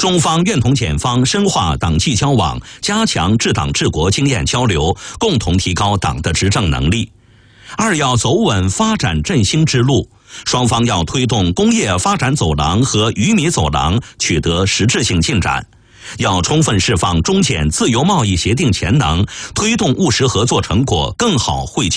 中方愿同检方深化党际交往，加强治党治国经验交流，共同提高党的执政能力。二要走稳发展振兴之路，双方要推动工业发展走廊和鱼米走廊取得实质性进展，要充分释放中检自由贸易协定潜能，推动务实合作成果更好汇集